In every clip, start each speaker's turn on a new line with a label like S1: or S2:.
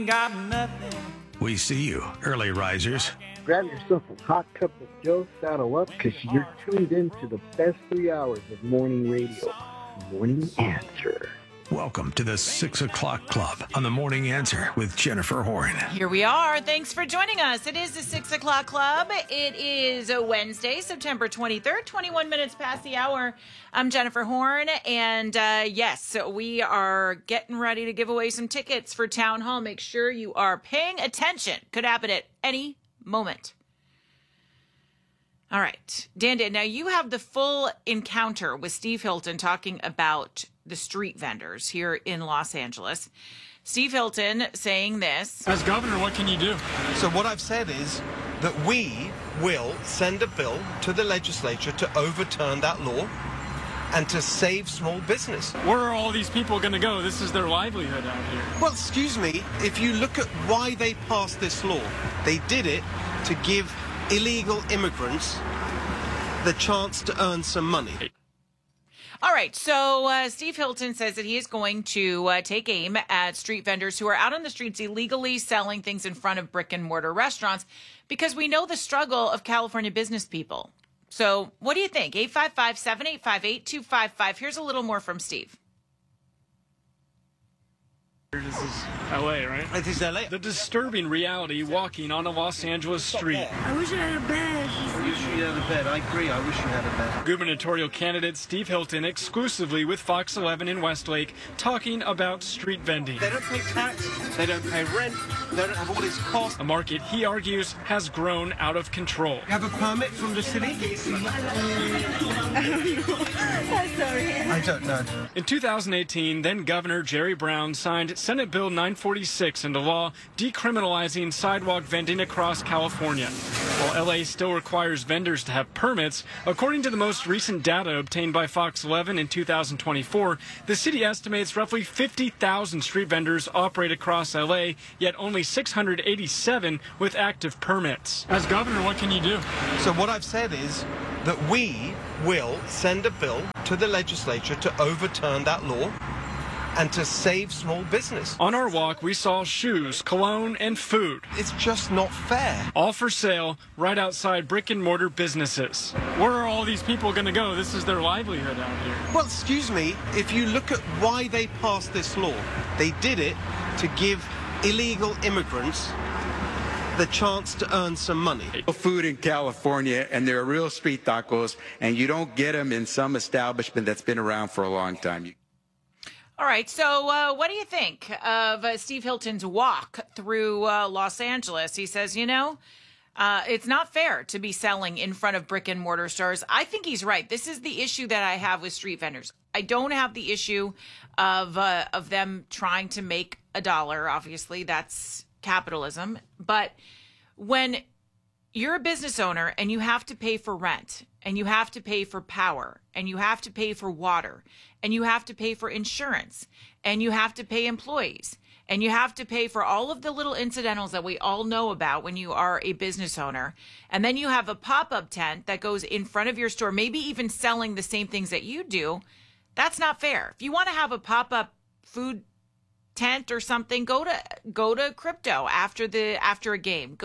S1: ain't got nothing.
S2: We see you, early risers.
S3: Grab yourself a hot cup of Joe, saddle up, because you're tuned in to the best 3 hours of morning radio. Morning Answer.
S2: Welcome to the 6 o'clock club on the Morning Answer with Jennifer Horn.
S4: Here we are. Thanks for joining us. It is the 6 o'clock club. It is a Wednesday, September 23rd, 21 minutes past the hour. I'm Jennifer Horn. And yes, we are getting ready to give away some tickets for Town Hall. Make sure you are paying attention. Could happen at any moment. All right. Dan, now you have the full encounter with Steve Hilton talking about the street vendors here in Los Angeles. Steve Hilton saying this.
S5: As governor, what can you do?
S6: So what I've said is that we will send a bill to the legislature to overturn that law and to save small business.
S5: Where are all these people going to go? This is their livelihood out here.
S6: Well, excuse me, if you look at why they passed this law, they did it to give illegal immigrants the chance to earn some money.
S4: All right, so Steve Hilton says that he is going to take aim at street vendors who are out on the streets illegally selling things in front of brick and mortar restaurants because we know the struggle of California business people. So what do you think? 855-785-8255. Here's a little more from Steve.
S5: This is L.A., right?
S6: It is LA.
S5: The disturbing reality walking on a Los Angeles street.
S7: I wish I had a bed.
S6: I wish you had a bed. I agree. I wish you had a bed.
S5: Gubernatorial candidate Steve Hilton exclusively with Fox 11 in Westlake talking about street vending.
S6: They don't pay tax. They don't pay rent. They don't have all this cost.
S5: A market, he argues, has grown out of control.
S6: You have a permit from the city?
S7: I'm sorry.
S6: I don't know.
S5: In 2018, then Governor Jerry Brown signed Senate Bill 946 into law decriminalizing sidewalk vending across California. While LA still requires vendors to have permits, according to the most recent data obtained by Fox 11 in 2024, the city estimates roughly 50,000 street vendors operate across LA, yet only 687 with active permits. As governor, what can you do?
S6: So what I've said is that we will send a bill to the legislature to overturn that law and to save small business.
S5: On our walk, we saw shoes, cologne, and food.
S6: It's just not fair.
S5: All for sale right outside brick and mortar businesses. Where are all these people going to go? This is their livelihood out here.
S6: Well, excuse me, if you look at why they passed this law, they did it to give illegal immigrants the chance to earn some money.
S8: Food in California, and they're real street tacos, and you don't get them in some establishment that's been around for a long time.
S4: All right, so what do you think of Steve Hilton's walk through Los Angeles? He says, it's not fair to be selling in front of brick and mortar stores. I think he's right. This is the issue that I have with street vendors. I don't have the issue of them trying to make a dollar. Obviously, that's capitalism. But when you're a business owner and you have to pay for rent and you have to pay for power and you have to pay for water and you have to pay for insurance and you have to pay employees and you have to pay for all of the little incidentals that we all know about when you are a business owner. And then you have a pop-up tent that goes in front of your store, maybe even selling the same things that you do. That's not fair. If you want to have a pop-up food tent or something, go to Crypto after a game.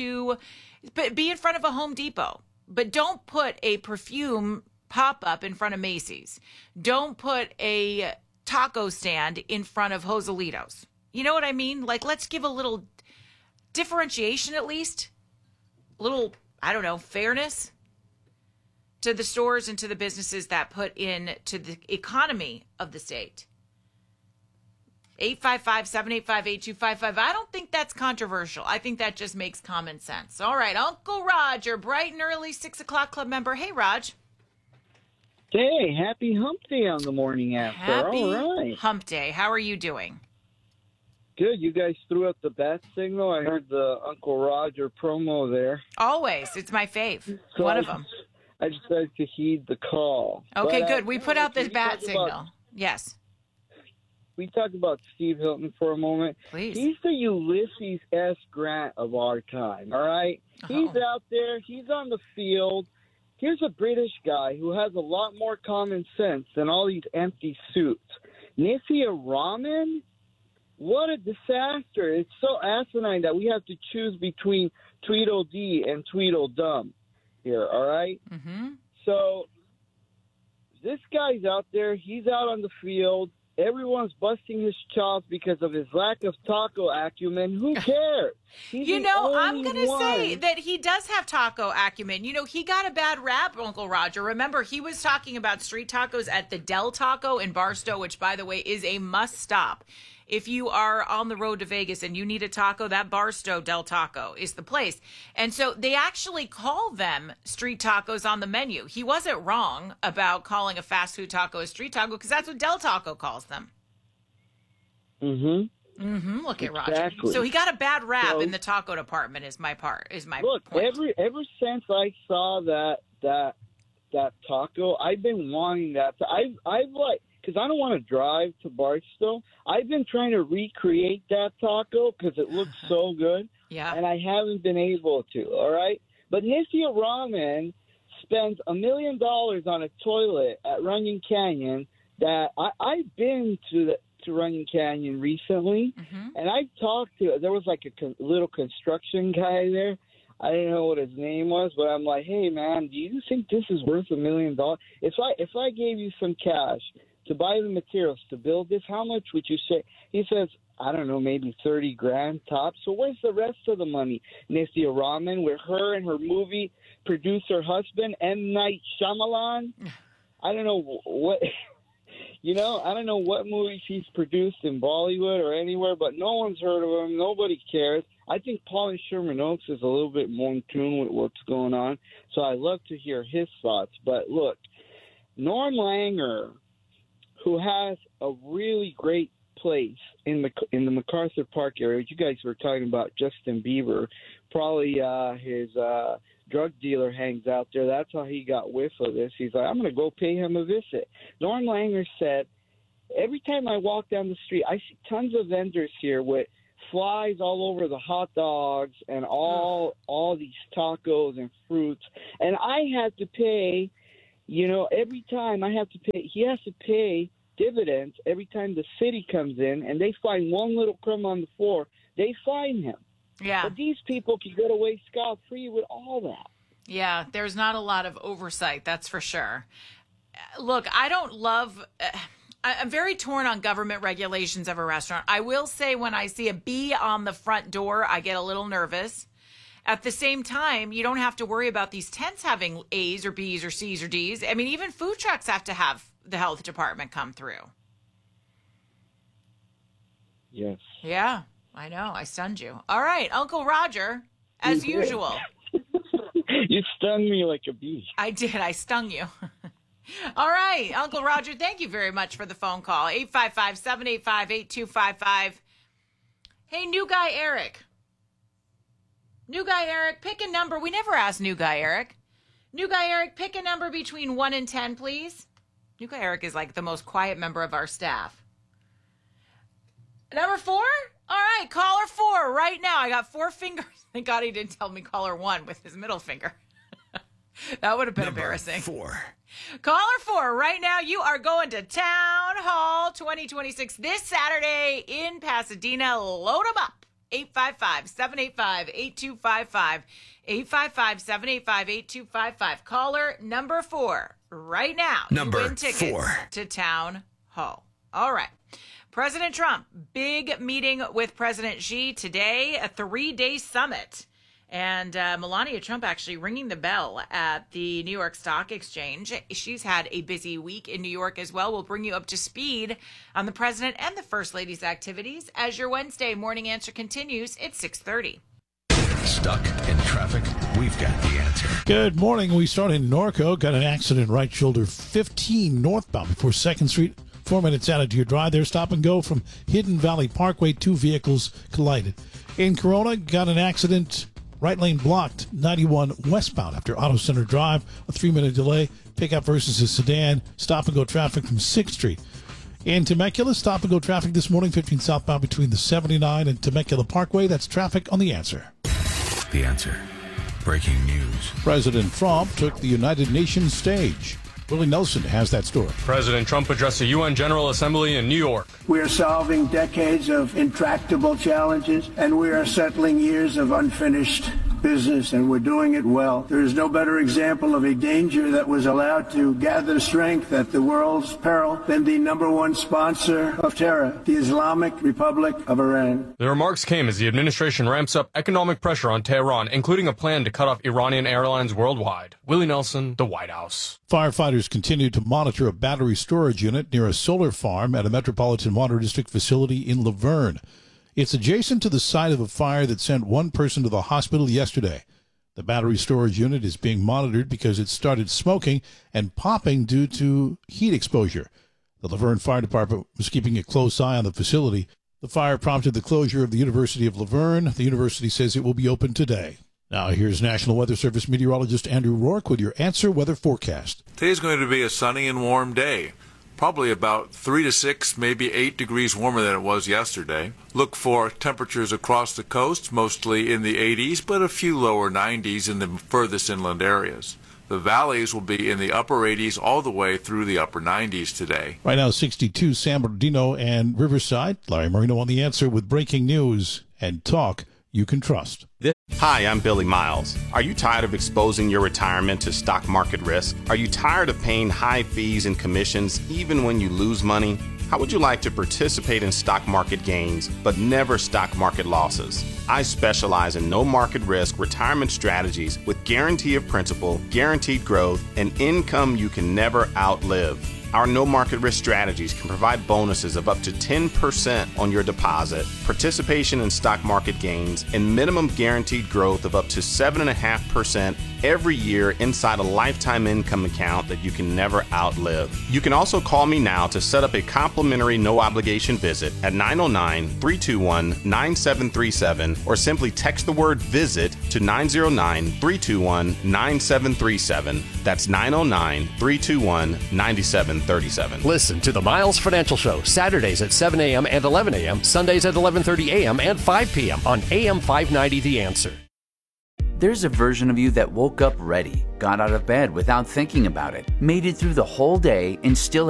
S4: Be in front of a Home Depot. But don't put a perfume pop-up in front of Macy's. Don't put a taco stand in front of Joselito's. You know what I mean? Like, let's give a little differentiation at least. A little, I don't know, fairness to the stores and to the businesses that put in to the economy of the state. 855-785-8255. I don't think that's controversial. I think that just makes common sense. All right, Uncle Roger, bright and early 6 o'clock club member. Hey, Raj.
S3: Hey, happy hump day on the morning after.
S4: Happy
S3: All right.
S4: hump day. How are you doing?
S3: Good. You guys threw out the bat signal. I heard the Uncle Roger promo there.
S4: Always. It's my fave.
S3: So
S4: One of them.
S3: I decided to heed the call.
S4: Okay,
S3: But,
S4: good. We put out the bat signal.
S3: About,
S4: yes.
S3: we talk about Steve Hilton for a moment.
S4: Please.
S3: He's the Ulysses S. Grant of our time, all right? He's out there. He's on the field. Here's a British guy who has a lot more common sense than all these empty suits. Nithya Raman, What a disaster. It's so asinine that we have to choose between Tweedledee and Tweedledum here, all right?
S4: Mm-hmm.
S3: So this guy's out there. He's out on the field. Everyone's busting his chops because of his lack of taco acumen. Who cares? He's
S4: You
S3: the
S4: know,
S3: only
S4: I'm going to say
S3: one.
S4: that he does have taco acumen. You know, he got a bad rap, Uncle Roger. Remember, he was talking about street tacos at the Del Taco in Barstow, which, by the way, is a must stop. If you are on the road to Vegas and you need a taco, that Barstow Del Taco is the place. And so they actually call them street tacos on the menu. He wasn't wrong about calling a fast food taco a street taco because that's what Del Taco calls them. Look at Roger.
S3: Exactly.
S4: So he got a bad rap
S3: So-
S4: in the taco department. Is my
S3: Look,
S4: point.
S3: ever since I saw that taco, I've been wanting that. I've like, because I don't want to drive to Barstow. I've been trying to recreate that taco because it looks so good.
S4: Yeah.
S3: And I haven't been able to. All right. But Nithya Raman spends $1 million on a toilet at Runyon Canyon. That I've been to Runyon Canyon recently, and I talked to. There was like a little construction guy there. I didn't know what his name was, but I'm like, hey man, do you think this is worth $1 million? If I gave you some cash to buy the materials to build this, how much would you say? He says, I don't know, maybe 30 grand tops. So where's the rest of the money? Nithya Raman, with her and her movie producer husband, M. Night Shyamalan. I don't know what. You know, I don't know what movies he's produced in Bollywood or anywhere, but no one's heard of him. Nobody cares. I think Pauly Sherman Oaks is a little bit more in tune with what's going on, so I love to hear his thoughts. But look, Norm Langer, who has a really great place in the MacArthur Park area. You guys were talking about Justin Bieber. Probably his drug dealer hangs out there. That's how he got whiff of this. He's like, I'm going to go pay him a visit. Norm Langer said, every time I walk down the street, I see tons of vendors here with flies all over the hot dogs and all these tacos and fruits. And I have to pay, you know, every time I have to pay, he has to pay dividends every time the city comes in and they find one little crumb on the floor, they fine him.
S4: Yeah.
S3: But these people can get away scot-free with all that.
S4: Yeah, there's not a lot of oversight, that's for sure. Look, I don't love... I'm very torn on government regulations of a restaurant. I will say when I see a B on the front door, I get a little nervous. At the same time, you don't have to worry about these tents having A's or B's or C's or D's. I mean, even food trucks have to have the health department come through.
S3: Yes.
S4: Yeah, I know. I stunned you. All right, Uncle Roger, as usual.
S3: You stung me like a bee.
S4: I did. I stung you. All right, Uncle Roger, thank you very much for the phone call. 855-785-8255. Hey, new guy Eric. New guy Eric, pick a number. We never asked new guy Eric. New guy Eric, pick a number between 1 and 10, please. New guy Eric is like the most quiet member of our staff. Number 4? All right, caller 4 right now. I got 4 fingers. Thank God he didn't tell me caller 1 with his middle finger. That would have been embarrassing.
S2: 4.
S4: Caller 4 right now. You are going to Town Hall 2026 this Saturday in Pasadena. Load them up. 855-785-8255. 855-785-8255. Caller number 4 right now.
S2: Number
S4: You win tickets
S2: 4.
S4: to Town Hall. All right. President Trump, big meeting with President Xi today, a 3-day summit. And Melania Trump actually ringing the bell at the New York Stock Exchange. She's had a busy week in New York as well. We'll bring you up to speed on the president and the First Lady's activities as your Wednesday morning answer continues at 6:30.
S2: Stuck in traffic? We've got the answer.
S1: Good morning. We start in Norco. Got an accident right shoulder 15 northbound before 2nd Street. 4 minutes out into your drive there. Stop and go from Hidden Valley Parkway. 2 vehicles collided. In Corona, got an accident. Right lane blocked, 91 westbound after Auto Center Drive. A 3-minute delay. Pickup versus a sedan. Stop and go traffic from 6th Street. In Temecula, stop and go traffic this morning, 15 southbound between the 79 and Temecula Parkway. That's traffic on The Answer.
S2: The answer. Breaking news.
S1: President Trump took the United Nations stage. Willie Nelson has that story.
S9: President Trump addressed the UN General Assembly in New York.
S10: We are solving decades of intractable challenges, and we are settling years of unfinished business, and we're doing it well. There is no better example of a danger that was allowed to gather strength at the world's peril than the number one sponsor of terror, the Islamic Republic of Iran.
S9: The remarks came as the administration ramps up economic pressure on Tehran, including a plan to cut off Iranian airlines worldwide. Willie Nelson, the White House.
S1: Firefighters continue to monitor a battery storage unit near a solar farm at a Metropolitan Water District facility in Laverne. It's adjacent to the site of a fire that sent one person to the hospital yesterday. The battery storage unit is being monitored because it started smoking and popping due to heat exposure. The Laverne Fire Department was keeping a close eye on the facility. The fire prompted the closure of the University of Laverne. The university says it will be open today. Now here's National Weather Service meteorologist Andrew Rourke with your Answer Weather forecast.
S11: Today's going to be a sunny and warm day. Probably about 3 to 6, maybe 8 degrees warmer than it was yesterday. Look for temperatures across the coast, mostly in the 80s, but a few lower 90s in the furthest inland areas. The valleys will be in the upper 80s all the way through the upper 90s today.
S1: Right now, 62, San Bernardino and Riverside. Larry Marino on The Answer with breaking news and talk you can trust.
S12: Hi, I'm Billy Miles. Are you tired of exposing your retirement to stock market risk? Are you tired of paying high fees and commissions even when you lose money? How would you like to participate in stock market gains but never stock market losses? I specialize in no market risk retirement strategies with guarantee of principal, guaranteed growth, and income you can never outlive. Our no market risk strategies can provide bonuses of up to 10% on your deposit, participation in stock market gains, and minimum guaranteed growth of up to 7.5% every year inside a lifetime income account that you can never outlive. You can also call me now to set up a complimentary no obligation visit at 909-321-9737 or simply text the word visit to 909-321-9737. That's 909-321-9737.
S13: Listen to the Miles Financial Show Saturdays at 7 a.m. and 11 a.m., Sundays at 11:30 a.m. and 5 p.m. on AM 590 The Answer.
S14: There's a version of you that woke up ready, got out of bed without thinking about it, made it through the whole day, and still